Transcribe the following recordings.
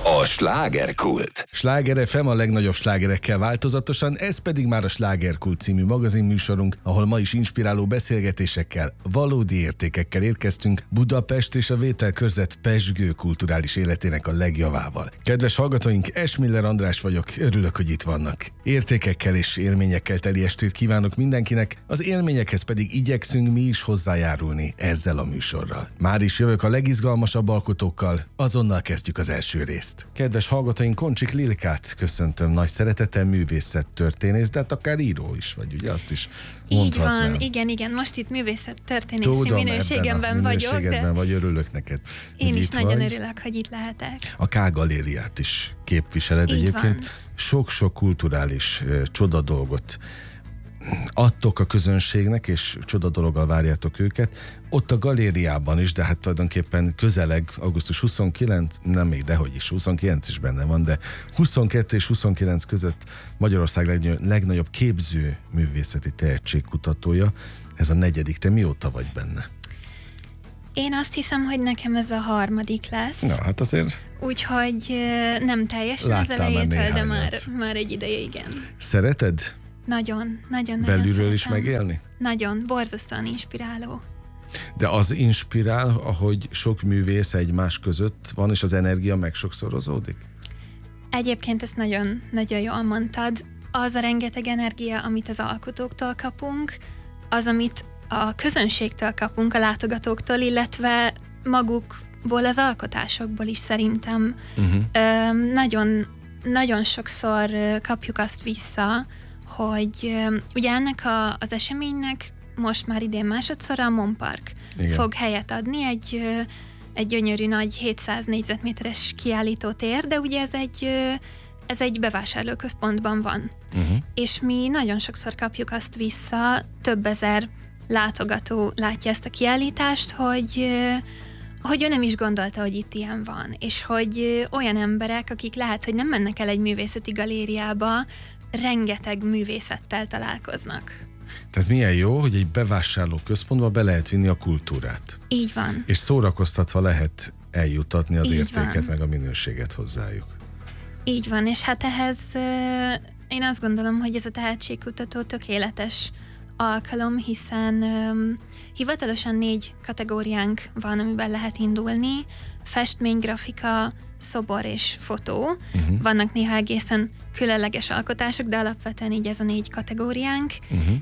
A slágerkult. Sláger FM a legnagyobb slágerekkel változatosan, ez pedig már a Slágerkult című magazinműsorunk, ahol ma is inspiráló beszélgetésekkel, valódi értékekkel érkeztünk Budapest és a vételkörzet pezsgő kulturális életének a legjavával. Kedves hallgatóink, Esmiller András vagyok, örülök, hogy itt vannak. Értékekkel és élményekkel teli estét kívánok mindenkinek, az élményekhez pedig igyekszünk mi is hozzájárulni ezzel a műsorral. Már is jövök a legizgalmasabb alkotókkal, azonnal kezdjük az első részt. Kedves hallgatóink, Koncsik Lilkát köszöntöm nagy szeretettel, művészettörténész, de hát akár író is vagy, ugye azt is mondhatnám. Így van, igen, most itt művészettörténészi minőségemben vagyok, de vagy örülök neked. Én is nagyon örülök, hogy itt lehetek. A K-galériát is képviseled Így egyébként. van. Sok-sok kulturális csodadolgot adtok a közönségnek, és csodadologgal várjátok őket. Ott a galériában is, de hát tulajdonképpen közeleg, augusztus 29, nem még, dehogy is, 29 is benne van, de 22 és 29 között Magyarország legnagyobb képző művészeti tehetségkutatója. Ez a 4. Te mióta vagy benne? Én azt hiszem, hogy nekem ez a 3. lesz. Na, hát azért Úgyhogy nem teljesen az láttál már elejétől, de néhányat. már egy ideje, igen. szereted Nagyon belülről is szeretem. megélni? Nagyon, borzasztóan inspiráló. De az inspirál, ahogy sok művész egymás között van, és az energia megsokszorozódik? Egyébként ezt nagyon jól mondtad. Az a rengeteg energia, amit az alkotóktól kapunk, az, amit a közönségtől kapunk, a látogatóktól, illetve magukból az alkotásokból is szerintem. Nagyon sokszor kapjuk azt vissza, hogy ugye ennek az eseménynek most már idén másodszorra a Mon Park fog helyet adni, egy gyönyörű nagy 700 négyzetméteres kiállítótér, de ugye ez egy bevásárlóközpontban van. És mi nagyon sokszor kapjuk azt vissza, több ezer látogató látja ezt a kiállítást, hogy ő nem is gondolta, hogy itt ilyen van, és hogy olyan emberek, akik lehet, hogy nem mennek el egy művészeti galériába, rengeteg művészettel találkoznak. Tehát milyen jó, hogy egy bevásárló központba be lehet vinni a kultúrát. Így van. És szórakoztatva lehet eljutatni az Így értéket, van. meg a minőséget hozzájuk. Így van, és hát ehhez én azt gondolom, hogy ez a tehetségkutató tökéletes alkalom, hiszen hivatalosan 4 kategóriánk van, amiben lehet indulni. Festmény, grafika, szobor és fotó. Vannak néha egészen különleges alkotások, de alapvetően így ez a 4 kategóriánk.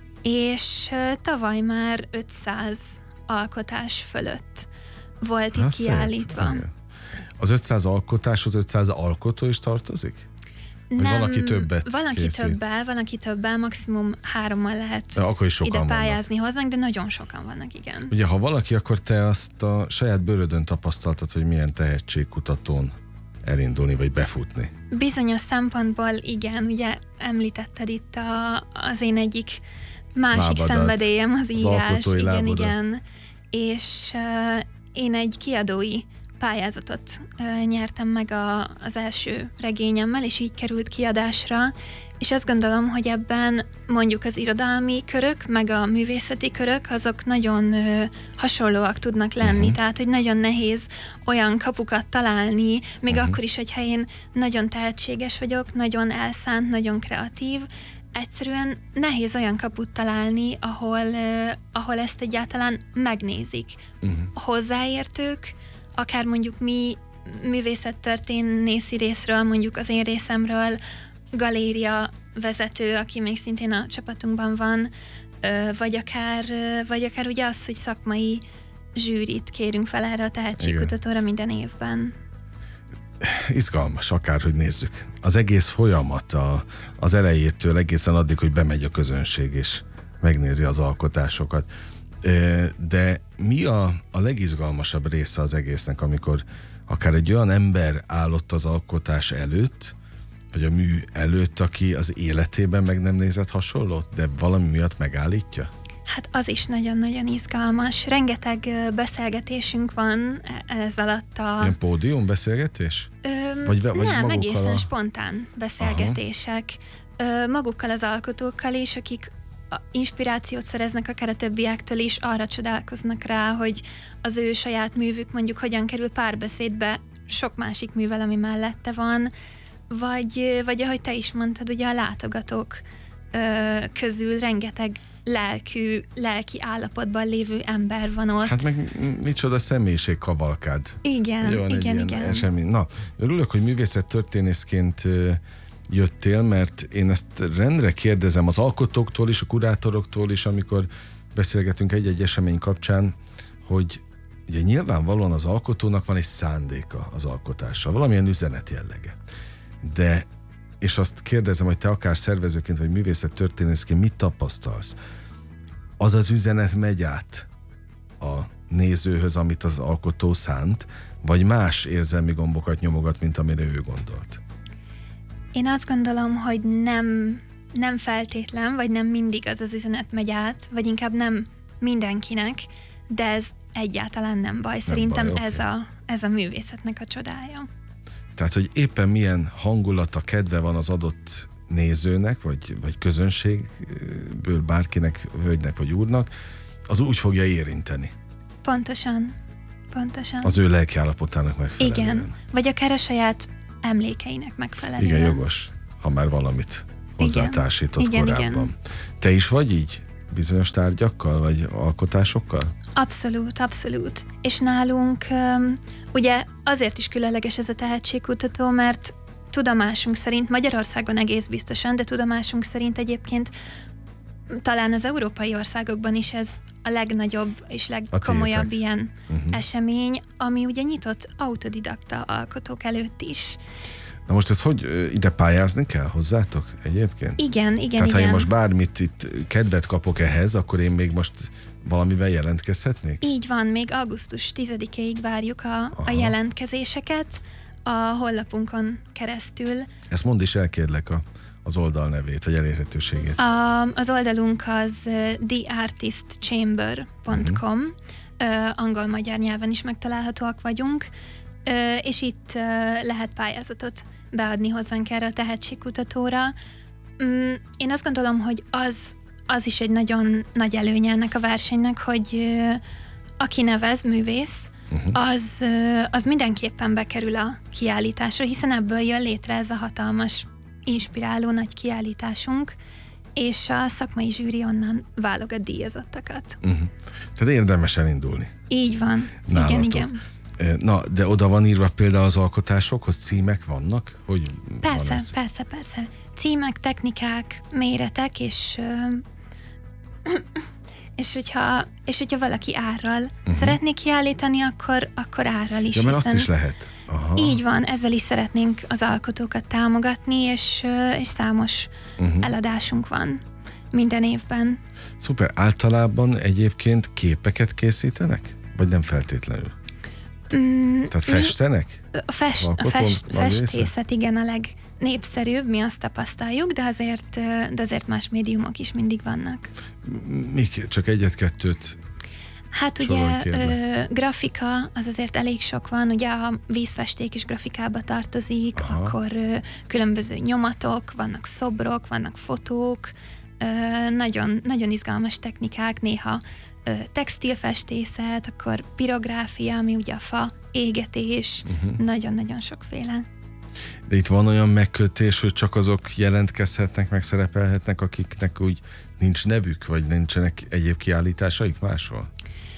És tavaly már 500 alkotás fölött volt itt kiállítva. Igen. Az 500 alkotáshoz 500 alkotó is tartozik? Vagy Nem, van, aki többet készít? van, aki többel, maximum 3-mal lehet Akkor is sokan ide vannak. pályázni hozzánk, de nagyon sokan vannak, igen. Ugye, ha valaki, akkor te azt a saját bőrödön tapasztaltad, hogy milyen tehetségkutatón elindulni, vagy befutni. Bizonyos szempontból igen, ugye említetted itt az én egyik másik Lábadat, szenvedélyem az írás. alkotói lábadat. Igen. És én egy kiadói pályázatot nyertem meg az első regényemmel, és így került kiadásra, és azt gondolom, hogy ebben mondjuk az irodalmi körök, meg a művészeti körök, azok nagyon hasonlóak tudnak lenni, tehát, hogy nagyon nehéz olyan kapukat találni, még akkor is, hogyha én nagyon tehetséges vagyok, nagyon elszánt, nagyon kreatív, egyszerűen nehéz olyan kaput találni, ahol ezt egyáltalán megnézik. Hozzáértők, akár mondjuk mi művészettörténészi részről, mondjuk az én részemről, galéria vezető, aki még szintén a csapatunkban van, vagy akár ugye az, hogy szakmai zsűrit kérünk fel erre a tehetségkutatóra minden évben. Izgalmas, akárhogy nézzük. Az egész folyamat az elejétől egészen addig, hogy bemegy a közönség és megnézi az alkotásokat. De mi a legizgalmasabb része az egésznek, amikor akár egy olyan ember állott az alkotás előtt, vagy a mű előtt, aki az életében meg nem nézett hasonlót, de valami miatt megállítja? Hát az is nagyon-nagyon izgalmas. Rengeteg beszélgetésünk van ez alatt a... Ilyen pódiumbeszélgetés? Vagy magukkal egészen spontán beszélgetések. Magukkal az alkotókkal is, akik inspirációt szereznek akár a többiektől is, arra csodálkoznak rá, hogy az ő saját művük mondjuk hogyan kerül párbeszédbe sok másik művel, ami mellette van, vagy ahogy te is mondtad, ugye a látogatók közül rengeteg lelki állapotban lévő ember van ott. Hát meg micsoda személyiség kavalkád. Igen. Esemény. Na, örülök, hogy művészettörténészként jöttél, mert én ezt rendre kérdezem az alkotóktól is, a kurátoroktól is, amikor beszélgetünk egy-egy esemény kapcsán, hogy ugye nyilvánvalóan az alkotónak van egy szándéka az alkotással, valamilyen üzenet jellege. De, és azt kérdezem, hogy te akár szervezőként, vagy művészettörténészként mit tapasztalsz? Az az üzenet megy át a nézőhöz, amit az alkotó szánt, vagy más érzelmi gombokat nyomogat, mint amire ő gondolt? Én azt gondolom, hogy nem feltétlen, vagy nem mindig az üzenet megy át, vagy inkább nem mindenkinek, de ez egyáltalán nem baj. Szerintem baj, ez a művészetnek a csodája. Tehát, hogy éppen milyen hangulata, kedve van az adott nézőnek, vagy közönségből bárkinek, hölgynek vagy úrnak, az úgy fogja érinteni. Pontosan. Az ő lelkiállapotának megfelelően. Igen, vagy akár a saját emlékeinek megfelelően. Igen, jogos, ha már valamit hozzátársított korábban. Igen. Te is vagy így? Bizonyos tárgyakkal, vagy alkotásokkal? Abszolút. És nálunk ugye azért is különleges ez a tehetségkutató, mert tudomásunk szerint, Magyarországon egész biztosan, de tudomásunk szerint egyébként talán az európai országokban is ez a legnagyobb és legkomolyabb ilyen esemény, ami ugye nyitott autodidakta alkotók előtt is. Na most ez hogy ide pályázni kell hozzátok egyébként? Igen. Tehát ha én most bármit itt kedvet kapok ehhez, akkor én még most valamivel jelentkezhetnék? Így van, még augusztus 10-ig várjuk a jelentkezéseket a honlapunkon keresztül. Ezt mondd is el, kérlek, az oldal nevét, vagy elérhetőségét. Az oldalunk az theartistchamber.com, angol-magyar nyelven is megtalálhatóak vagyunk, és itt lehet pályázatot beadni hozzánk erre a tehetségkutatóra. Én azt gondolom, hogy az is egy nagyon nagy előnye ennek a versenynek, hogy aki nevez, művész, az mindenképpen bekerül a kiállításra, hiszen ebből jön létre ez a hatalmas, inspiráló nagy kiállításunk, és a szakmai zsűri onnan válogat díjazottakat. Tehát érdemes elindulni. Így van. Nálatok. Igen. Na, de oda van írva például az alkotásokhoz, címek vannak? Hogy Persze. Címek, technikák, méretek, és hogyha valaki árral szeretné kiállítani, akkor árral is. Ja, mert azt is lehet. Aha. Így van, ezzel is szeretnénk az alkotókat támogatni, és számos eladásunk van minden évben. Szuper. Általában egyébként képeket készítenek? Vagy nem feltétlenül? Tehát festenek? A festészet, igen, a legnépszerűbb, mi azt tapasztaljuk, de azért más médiumok is mindig vannak. Mik? Csak egyet-kettőt? Hát ugye grafika, az azért elég sok van, ugye a vízfesték is grafikába tartozik, akkor különböző nyomatok, vannak szobrok, vannak fotók, nagyon, nagyon izgalmas technikák, néha textilfestészet, akkor pirográfia, ami ugye a fa, égetés, nagyon-nagyon sokféle. De itt van olyan megkötés, hogy csak azok jelentkezhetnek, meg szerepelhetnek, akiknek úgy nincs nevük, vagy nincsenek egyéb kiállításaik máshol?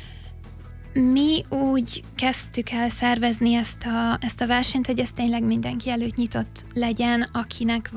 Mi úgy kezdtük el szervezni ezt a versenyt, hogy ez tényleg mindenki előtt nyitott legyen, akinek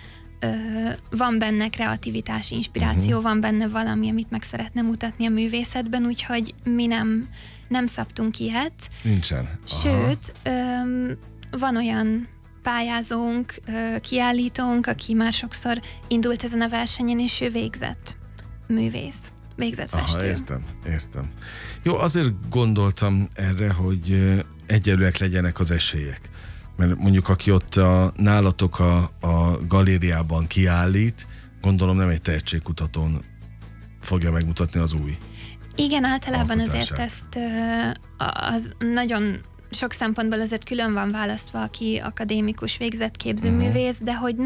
van benne kreativitás, inspiráció, van benne valami, amit meg szeretne mutatni a művészetben, úgyhogy mi nem szabtunk ilyet. Nincsen. Sőt, van olyan pályázónk, kiállítónk, aki már sokszor indult ezen a versenyen, és ő végzett művész, végzett festő. Értem. Jó, azért gondoltam erre, hogy egyenlőek legyenek az esélyek. Mert mondjuk aki ott nálatok a galériában kiállít, gondolom nem egy tehetségkutatón fogja megmutatni az új Igen, általában alkotását. azért ezt az nagyon sok szempontból azért külön van választva, aki akadémikus végzett képzőművész, de hogy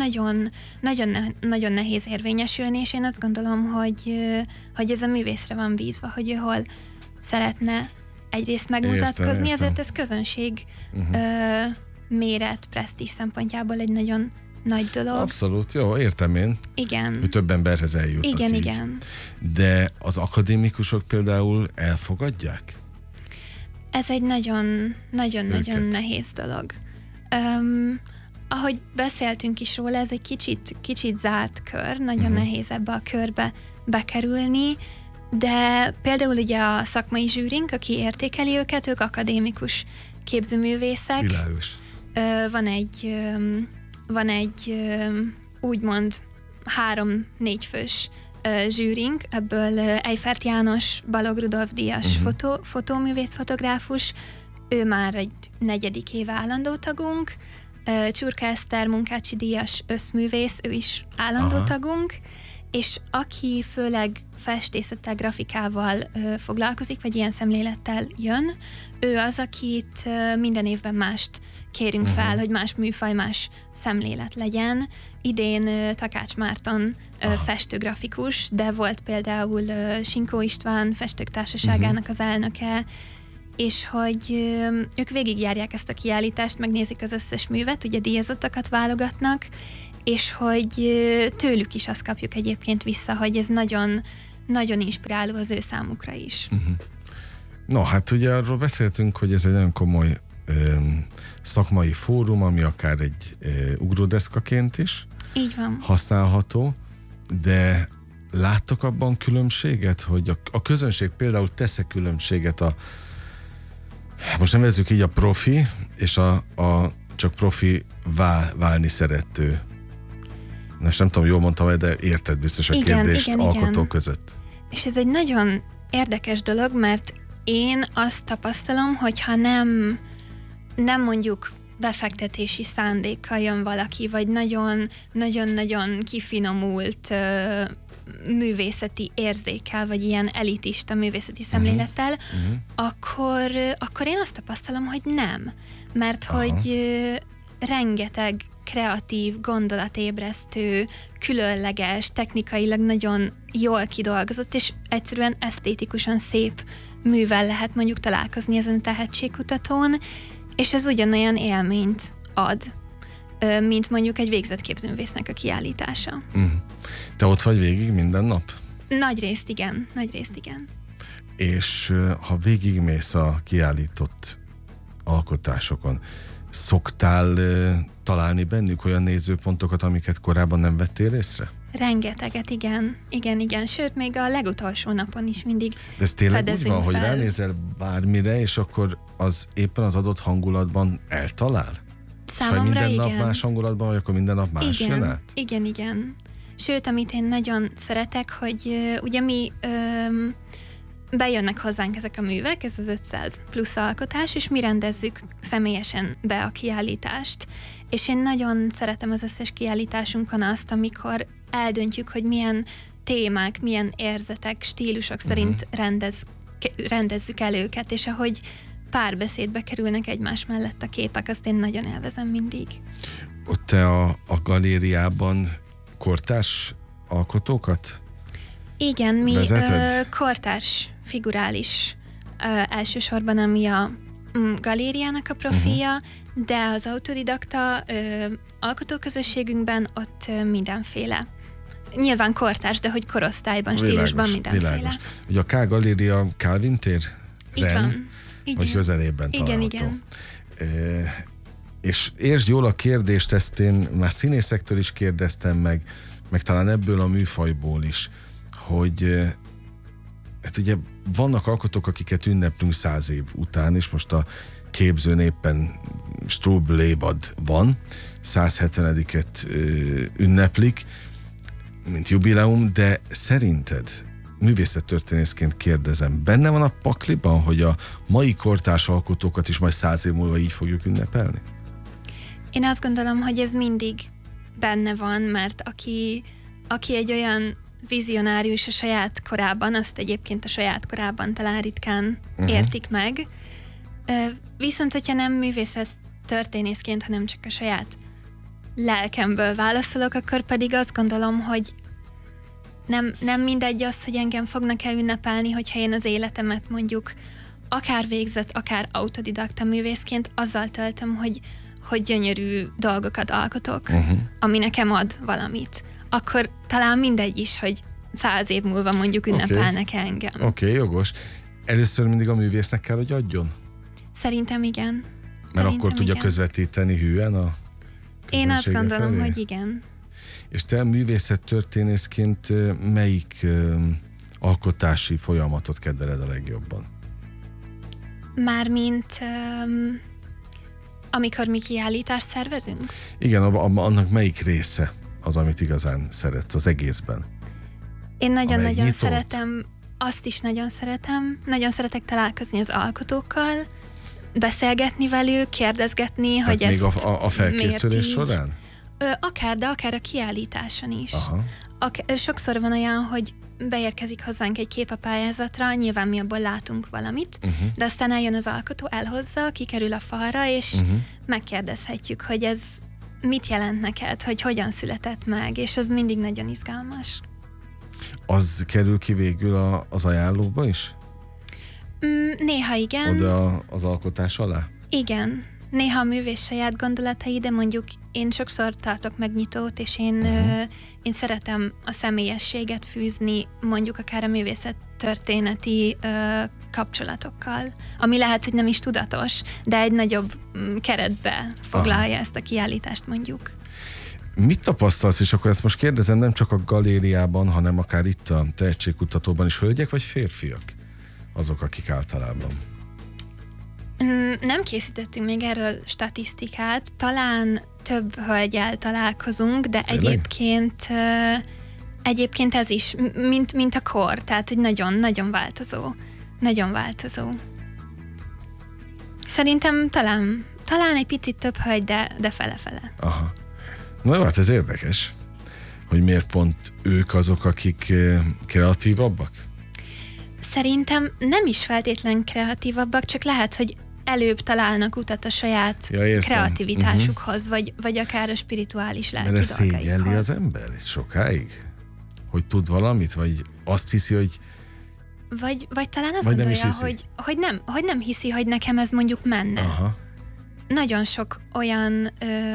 nagyon nehéz érvényesülni, és én azt gondolom, hogy ez a művészre van bízva, hogy ő hol szeretne egyrészt megmutatkozni, értem. ezért ez közönség méret, presztízs szempontjából egy nagyon nagy dolog. Abszolút, jó, értem én. Igen. Hogy több emberhez eljutnak Igen, így. igen. De az akadémikusok például elfogadják? Ez egy nagyon nehéz dolog. Ahogy beszéltünk is róla, ez egy kicsit zárt kör, nagyon nehéz ebbe a körbe bekerülni, de például ugye a szakmai zsűrink, aki értékeli őket, ők akadémikus képzőművészek. Világos. Van egy úgymond 3-4 fős zsűrink, ebből Eifert János, Balogh Rudolf díjas fotóművész, fotográfus, ő már egy 4. éve állandó tagunk, Csurka Eszter Munkácsi díjas összművész, ő is állandó tagunk, és aki főleg festészettel, grafikával foglalkozik, vagy ilyen szemlélettel jön, ő az, akit minden évben mást kérünk fel, hogy más műfaj, más szemlélet legyen. Idén Takács Márton festőgrafikus, de volt például Sinkó István festők társaságának az elnöke, és hogy ők végigjárják ezt a kiállítást, megnézik az összes művet, ugye díjazottakat válogatnak, és hogy tőlük is azt kapjuk egyébként vissza, hogy ez nagyon, nagyon inspiráló az ő számukra is. No, hát ugye arról beszéltünk, hogy ez egy nagyon komoly szakmai fórum, ami akár egy ugródeszkaként is Így van. használható, de láttok abban különbséget, hogy a közönség például tesz-e különbséget most nevezzük így a profi, és a csak profi válni szerető. Most nem tudom, jól mondtam, de érted biztos a kérdést alkotó között. És ez egy nagyon érdekes dolog, mert én azt tapasztalom, hogyha nem mondjuk befektetési szándékkal jön valaki, vagy nagyon-nagyon kifinomult művészeti érzékkel, vagy ilyen elitista művészeti szemlélettel, akkor én azt tapasztalom, hogy nem. Mert hogy rengeteg kreatív, gondolatébresztő, különleges, technikailag nagyon jól kidolgozott, és egyszerűen esztétikusan szép művel lehet mondjuk találkozni ezen a tehetségkutatón, és ez ugyanolyan élményt ad, mint mondjuk egy végzett képzőművésznek a kiállítása. Te ott vagy végig minden nap? Nagy részt igen. És ha végigmész a kiállított alkotásokon, szoktál találni bennük olyan nézőpontokat, amiket korábban nem vettél észre? Rengeteget, igen. Sőt, még a legutolsó napon is mindig de ez tényleg úgy van, fel. hogy ránézel bármire, és akkor az éppen az adott hangulatban eltalál? Számomra minden igen. nap más hangulatban, vagy akkor minden nap más jön át? Igen. Sőt, amit én nagyon szeretek, hogy ugye mi bejönnek hozzánk ezek a művek, ez az 500 plusz alkotás, és mi rendezzük személyesen be a kiállítást. És én nagyon szeretem az összes kiállításunkon azt, amikor eldöntjük, hogy milyen témák, milyen érzetek, stílusok szerint rendezzük el őket, és ahogy párbeszédbe kerülnek egymás mellett a képek, azt én nagyon élvezem mindig. Ott te a galériában kortárs alkotókat Igen, mi vezeted? kortárs, figurális elsősorban, ami a galériának a profilja, de az autodidakta alkotóközösségünkben ott mindenféle. Nyilván kortárs, de hogy korosztályban, stílusban mindenféle. Világos. Ugye a K Galéria Kálvin tér? Így van. Vagy közelében található. Igen. És értsd jól a kérdést, ezt én már színészektől is kérdeztem meg talán ebből a műfajból is, hogy hát ugye vannak alkotók, akiket ünneplünk 100 év után, és most a képzőn éppen Strúbl-Lébad van, 170-et ünneplik, mint jubileum, de szerinted, művészettörténészként kérdezem, benne van a pakliban, hogy a mai kortárs alkotókat is majd 100 év múlva így fogjuk ünnepelni? Én azt gondolom, hogy ez mindig benne van, mert aki egy olyan vizionárius a saját korában, azt egyébként a saját korában talán ritkán értik meg. Viszont, hogyha nem művészettörténészként, hanem csak a saját lelkemből válaszolok, akkor pedig azt gondolom, hogy nem mindegy az, hogy engem fognak-e ünnepelni, hogyha én az életemet mondjuk akár végzett, akár autodidakta művészként azzal töltöm, hogy gyönyörű dolgokat alkotok, ami nekem ad valamit. Akkor talán mindegy is, hogy 100 év múlva mondjuk ünnepelnek engem. Oké, jogos. Először mindig a művésznek kell, hogy adjon? Szerintem igen. Mert akkor tudja közvetíteni hűen a Én azt gondolom, felé? hogy igen. És te művészettörténészként melyik alkotási folyamatot kedveled a legjobban? Mármint amikor mi kiállítást szervezünk? Igen, annak melyik része az, amit igazán szeretsz az egészben? Én nagyon-nagyon szeretem, azt is nagyon szeretem. Nagyon szeretek találkozni az alkotókkal, beszélgetni velük, kérdezgetni, tehát hogy még ezt a felkészülés során? De akár a kiállításon is. Aha. Sokszor van olyan, hogy beérkezik hozzánk egy kép a pályázatra, nyilván mi abból látunk valamit, de aztán eljön az alkotó, elhozza, kikerül a falra, és megkérdezhetjük, hogy ez mit jelent neked, hogy hogyan született meg, és az mindig nagyon izgalmas. Az kerül ki végül az ajánlóba is? Néha igen. Oda az alkotás alá? Igen. Néha a művész saját gondolatai, de mondjuk én sokszor tartok megnyitót, és én szeretem a személyességet fűzni, mondjuk akár a művészettörténeti kapcsolatokkal, ami lehet, hogy nem is tudatos, de egy nagyobb keretbe foglalja ezt a kiállítást mondjuk. Mit tapasztalsz, és akkor ezt most kérdezem nem csak a galériában, hanem akár itt a tehetségkutatóban is, hölgyek vagy férfiak azok, akik általában? Nem készítettünk még erről statisztikát, talán több hölgyel találkozunk, de egyébként ez is, mint a kor, tehát hogy nagyon-nagyon változó. Nagyon változó. Szerintem talán egy picit több hölgy, de fele-fele. Aha. Na jó, hát ez érdekes, hogy miért pont ők azok, akik kreatívabbak? Szerintem nem is feltétlen kreatívabbak, csak lehet, hogy előbb találnak utat a saját kreativitásukhoz, vagy akár a spirituális lelki dolgaikhoz. Mert ez szégyelli az ember sokáig? Hogy tud valamit, vagy azt hiszi, hogy... Vagy talán azt gondolja, hogy nem hiszi, hogy nekem ez mondjuk menne. Aha. Nagyon sok olyan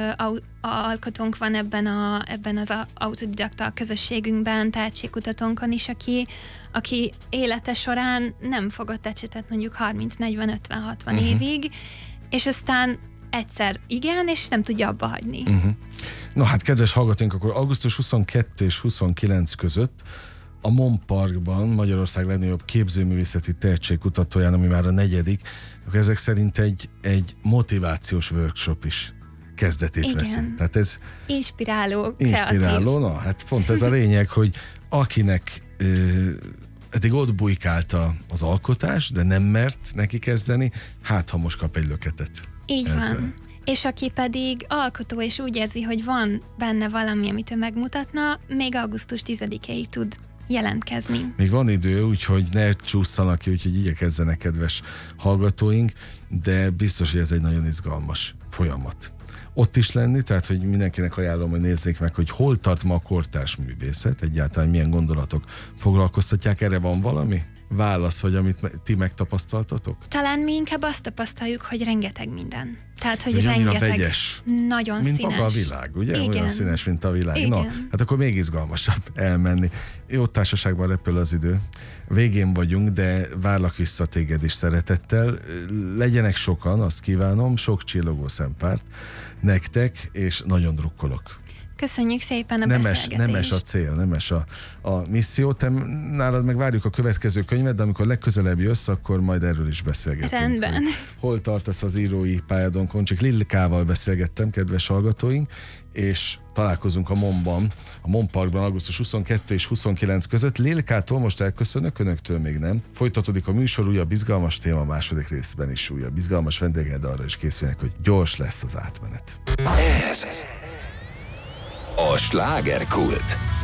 alkotónk van ebben az autodidakta közösségünkben, tehetségkutatónkon is, aki élete során nem fogott ecsetet mondjuk 30-40-50-60 évig, és aztán egyszer igen, és nem tudja abba hagyni. Na hát, kedves hallgatóink, akkor augusztus 22 és 29 között a MON Parkban, Magyarország legnagyobb képzőművészeti tehetségkutatóján, ami már a 4., akkor ezek szerint egy motivációs workshop is kezdetét veszi. Tehát ez inspiráló, kreatív. Na, hát pont ez a lényeg, hogy akinek eddig ott bujkálta az alkotás, de nem mert neki kezdeni, hát ha most kap egy löketet. Így van. És aki pedig alkotó, és úgy érzi, hogy van benne valami, amit ő megmutatna, még augusztus 10-ig tud jelentkezni. Még van idő, úgyhogy ne csússzanak ki, úgyhogy igyekezzenek, kedves hallgatóink, de biztos, hogy ez egy nagyon izgalmas folyamat. Ott is lenni, tehát hogy mindenkinek ajánlom, hogy nézzék meg, hogy hol tart ma a kortárs művészet, egyáltalán milyen gondolatok foglalkoztatják, erre van valami válasz, vagy amit ti megtapasztaltatok? Talán mi inkább azt tapasztaljuk, hogy rengeteg minden. Tehát, hogy rengeteg, vegyes, nagyon mint színes. Maga a világ, ugye? Igen. Olyan színes, mint a világ. Igen. Na, hát akkor még izgalmasabb elmenni. Jó társaságban repül az idő. Végén vagyunk, de várlak vissza téged is szeretettel. Legyenek sokan, azt kívánom, sok csillogó szempárt nektek, és nagyon drukkolok. Köszönjük szépen a beszélgetést. Nemes a cél, nemes a misszió. Te nálad meg várjuk a következő könyvet, de amikor legközelebb jössz, akkor majd erről is beszélgetünk. Rendben. Hol tartasz az írói pályádonkon? Csak Lilkával beszélgettem, kedves hallgatóink, és találkozunk a MON-ban, a MON Parkban augusztus 22 és 29 között. Lilkától most elköszönök, önöktől még nem. Folytatódik a műsor, újabb izgalmas téma, második részben is újabb izgalmas vendéged, arra is készülnek, hogy gyors lesz az átmenet. Ez a slágerkult.